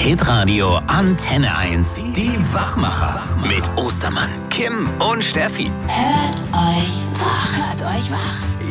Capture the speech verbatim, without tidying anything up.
Hitradio Antenne eins. Die Wachmacher. Mit Ostermann, Kim und Steffi. Hört euch wach. Hört euch wach.